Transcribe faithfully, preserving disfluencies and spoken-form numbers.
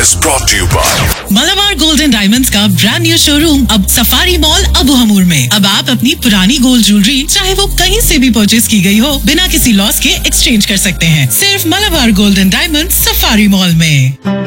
was brought to you by Malabar gold and diamonds का brand new showroom अब safari mall Abu हमूर में। अब आप अपनी पुरानी गोल्ड ज्वेलरी चाहे वो कहीं से भी परचेज की गई हो, बिना किसी लॉस के एक्सचेंज कर सकते हैं, सिर्फ Malabar gold and diamonds safari mall में।